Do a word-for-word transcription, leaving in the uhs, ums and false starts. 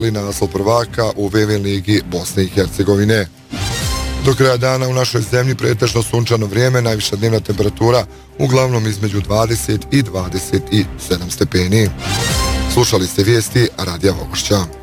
naslov prvaka u ve ve ligi Bosne i Hercegovine. Do kraja dana u našoj zemlji pretežno sunčano vrijeme, najviša dnevna temperatura uglavnom između dvadeset i dvadeset sedam stepeni. Slušali ste vijesti Radija Vogošća.